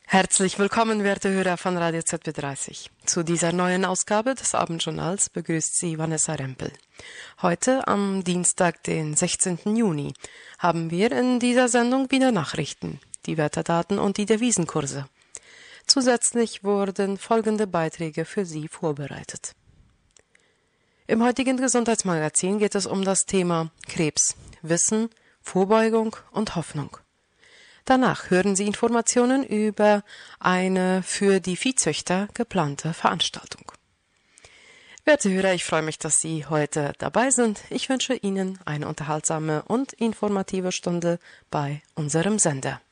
Herzlich willkommen, werte Hörer von Radio ZB30. Zu dieser neuen Ausgabe des Abendjournals begrüßt Sie Vanessa Rempel. Heute, am Dienstag, den 16. Juni, haben wir in dieser Sendung wieder Nachrichten, die Wetterdaten und die Devisenkurse. Zusätzlich wurden folgende Beiträge für Sie vorbereitet. Im heutigen Gesundheitsmagazin geht es um das Thema Krebs, Wissen, Vorbeugung und Hoffnung. Danach hören Sie Informationen über eine für die Viehzüchter geplante Veranstaltung. Werte Hörer, ich freue mich, dass Sie heute dabei sind. Ich wünsche Ihnen eine unterhaltsame und informative Stunde bei unserem Sender.